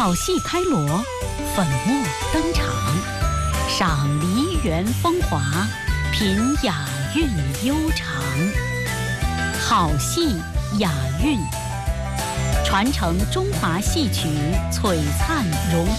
好戏开锣，粉墨登场，赏梨园风华，品雅韵悠长。好戏雅韵，传承中华戏曲璀璨荣